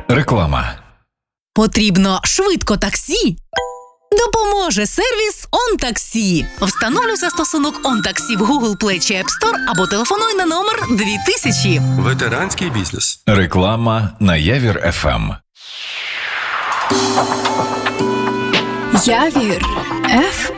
Реклама. Потрібно швидко таксі? Допоможе сервіс OnTaxi. Встановлюй застосунок OnTaxi в Google Play чи App Store або телефонуй на номер 2000. Ветеранський бізнес. Реклама на Явір ФМ. Явір